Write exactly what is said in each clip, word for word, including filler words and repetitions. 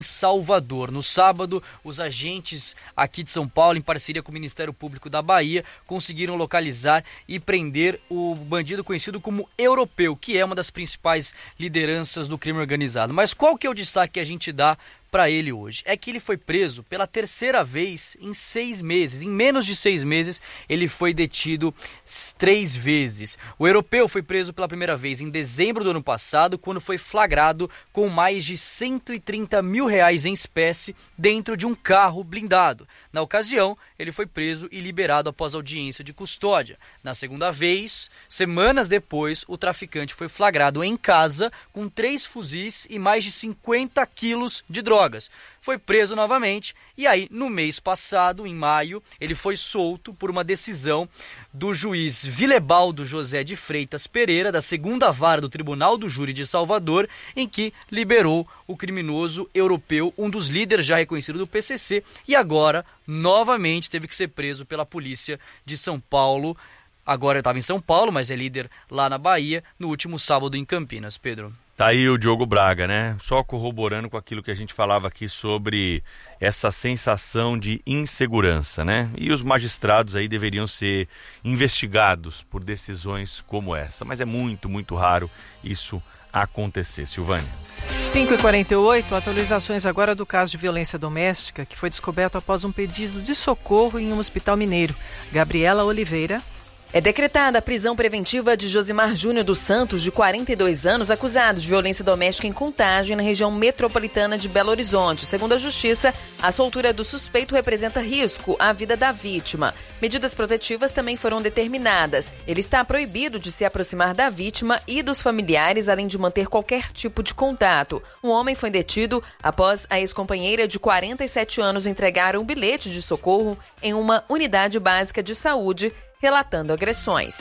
Salvador. No sábado, os agentes aqui de São Paulo, em parceria com o Ministério Público da Bahia, conseguiram localizar e prender o bandido conhecido como Europeu, que é uma das principais lideranças do crime organizado. Mas qual que é o destaque que a gente dá para ele hoje? É que ele foi preso pela terceira vez em seis meses. Em menos de seis meses, ele foi detido três vezes. O Europeu foi preso pela primeira vez em dezembro do ano passado, quando foi flagrado com mais de cento e trinta mil reais em espécie dentro de um carro blindado. Na ocasião, ele foi preso e liberado após audiência de custódia. Na segunda vez, semanas depois, o traficante foi flagrado em casa com três fuzis e mais de cinquenta quilos de drogas. Foi preso novamente e aí, no mês passado, em maio, ele foi solto por uma decisão do juiz Vilebaldo José de Freitas Pereira, da segunda vara do Tribunal do Júri de Salvador, em que liberou o criminoso Europeu, um dos líderes já reconhecidos do P C C, e agora, novamente, teve que ser preso pela polícia de São Paulo. Agora estava em São Paulo, mas é líder lá na Bahia, no último sábado em Campinas. Pedro. Tá aí o Diogo Braga, né? Só corroborando com aquilo que a gente falava aqui sobre essa sensação de insegurança, né? E os magistrados aí deveriam ser investigados por decisões como essa. Mas é muito, muito raro isso acontecer. Silvânia. cinco e quarenta e oito, atualizações agora do caso de violência doméstica que foi descoberto após um pedido de socorro em um hospital mineiro. Gabriela Oliveira. É decretada a prisão preventiva de Josimar Júnior dos Santos, de quarenta e dois anos, acusado de violência doméstica em Contagem, na região metropolitana de Belo Horizonte. Segundo a Justiça, a soltura do suspeito representa risco à vida da vítima. Medidas protetivas também foram determinadas. Ele está proibido de se aproximar da vítima e dos familiares, além de manter qualquer tipo de contato. Um homem foi detido após a ex-companheira de quarenta e sete anos entregar um bilhete de socorro em uma unidade básica de saúde, relatando agressões.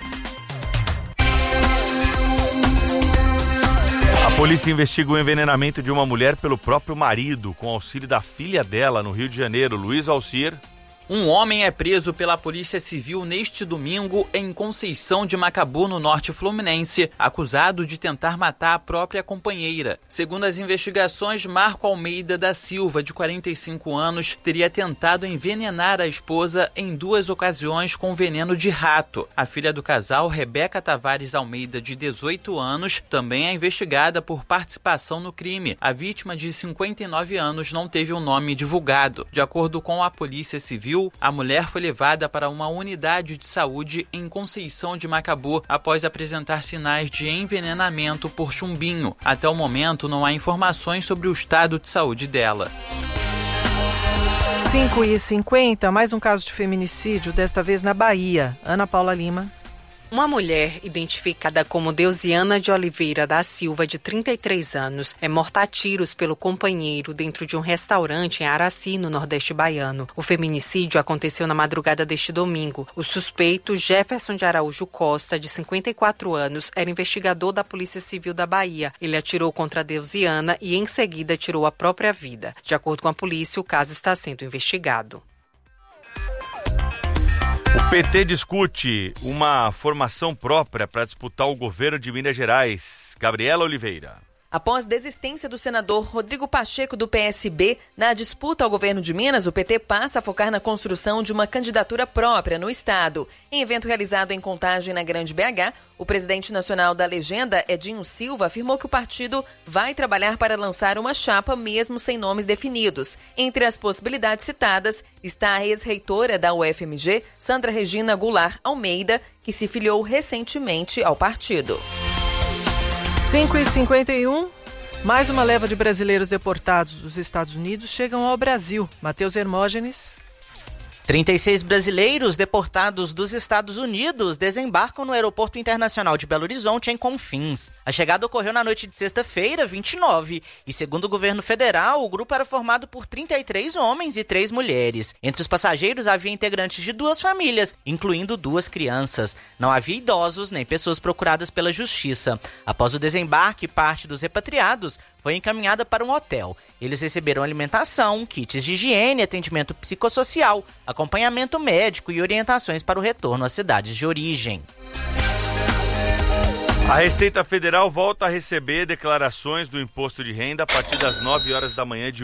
A polícia investiga o envenenamento de uma mulher pelo próprio marido, com auxílio da filha dela, no Rio de Janeiro. Luiz Alcir. Um homem é preso pela Polícia Civil neste domingo em Conceição de Macabu, no norte fluminense, acusado de tentar matar a própria companheira. Segundo as investigações, Marco Almeida da Silva, de quarenta e cinco anos, teria tentado envenenar a esposa em duas ocasiões com veneno de rato. A filha do casal, Rebeca Tavares Almeida, de dezoito anos, também é investigada por participação no crime. A vítima, de cinquenta e nove anos, não teve o nome divulgado. De acordo com a Polícia Civil, a mulher foi levada para uma unidade de saúde em Conceição de Macabu após apresentar sinais de envenenamento por chumbinho. Até o momento, não há informações sobre o estado de saúde dela. cinco e cinquenta, mais um caso de feminicídio, desta vez na Bahia. Ana Paula Lima. Uma mulher, identificada como Deusiana de Oliveira da Silva, de trinta e três anos, é morta a tiros pelo companheiro dentro de um restaurante em Araci, no Nordeste baiano. O feminicídio aconteceu na madrugada deste domingo. O suspeito, Jefferson de Araújo Costa, de cinquenta e quatro anos, era investigador da Polícia Civil da Bahia. Ele atirou contra a Deusiana e, em seguida, tirou a própria vida. De acordo com a polícia, o caso está sendo investigado. O P T discute uma formação própria para disputar o governo de Minas Gerais. Gabriela Oliveira. Após desistência do senador Rodrigo Pacheco, do P S B, na disputa ao governo de Minas, o P T passa a focar na construção de uma candidatura própria no estado. Em evento realizado em Contagem, na Grande B H, o presidente nacional da legenda, Edinho Silva, afirmou que o partido vai trabalhar para lançar uma chapa mesmo sem nomes definidos. Entre as possibilidades citadas está a ex-reitora da U F M G, Sandra Regina Goulart Almeida, que se filiou recentemente ao partido. cinco e cinquenta e um, mais uma leva de brasileiros deportados dos Estados Unidos chegam ao Brasil. Matheus Hermógenes. trinta e seis brasileiros deportados dos Estados Unidos desembarcam no Aeroporto Internacional de Belo Horizonte, em Confins. A chegada ocorreu na noite de sexta-feira, vinte e nove, e segundo o governo federal, o grupo era formado por trinta e três homens e três mulheres. Entre os passageiros havia integrantes de duas famílias, incluindo duas crianças. Não havia idosos nem pessoas procuradas pela justiça. Após o desembarque, parte dos repatriados foi encaminhada para um hotel. Eles receberam alimentação, kits de higiene, atendimento psicossocial, acompanhamento médico e orientações para o retorno às cidades de origem. A Receita Federal volta a receber declarações do imposto de renda a partir das nove horas da manhã de